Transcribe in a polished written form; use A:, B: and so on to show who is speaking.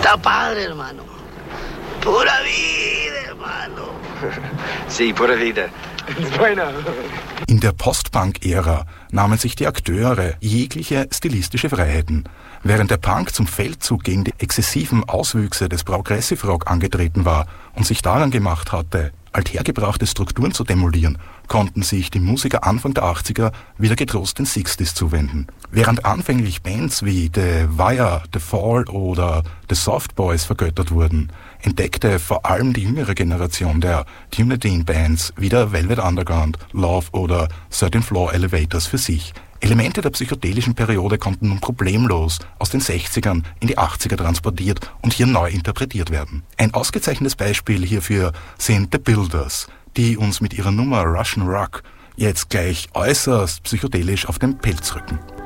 A: Está padre, hermano. Pura vida, hermano.
B: Sí, pura vida. Bueno.
C: In der Postpunk-Ära nahmen sich die Akteure jegliche stilistische Freiheiten. Während der Punk zum Feldzug gegen die exzessiven Auswüchse des Progressive Rock angetreten war und sich daran gemacht hatte, althergebrachte Strukturen zu demolieren, konnten sich die Musiker Anfang der 80er wieder getrost den 60s zuwenden. Während anfänglich Bands wie The Wire, The Fall oder The Soft Boys vergöttert wurden, entdeckte vor allem die jüngere Generation der Tunadine-Bands wie der Velvet Underground, Love oder 13th Floor Elevators für sich. Elemente der psychedelischen Periode konnten nun problemlos aus den 60ern in die 80er transportiert und hier neu interpretiert werden. Ein ausgezeichnetes Beispiel hierfür sind The Builders, die uns mit ihrer Nummer Russian Rock jetzt gleich äußerst psychedelisch auf den Pelz rücken.